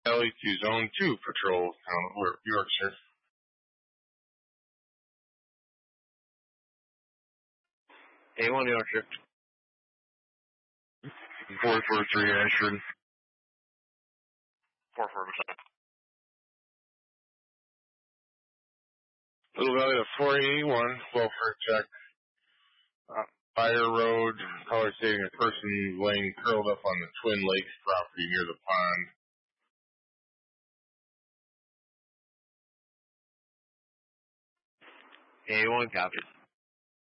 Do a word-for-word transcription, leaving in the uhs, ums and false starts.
Valley to Zone two Patrol, Town of Yorkshire. A one Yorkshire. four four three Ashford. four four percent. Little Valley to four eighty-one, welfare check. Uh, Fire Road, caller stating a person laying curled up on the Twin Lakes property near the pond. A one copies.